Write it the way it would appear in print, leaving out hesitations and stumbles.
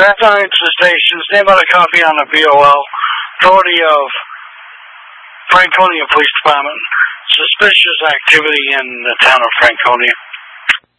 Franconia Stations, name on a copy on the BOL. Authority of Franconia Police Department. Suspicious activity in the town of Franconia.